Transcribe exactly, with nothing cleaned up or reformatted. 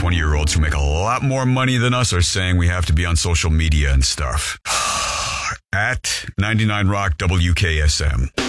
twenty-year-olds who make a lot more money than us are saying we have to be on social media and stuff. At ninety-nine Rock W K S M.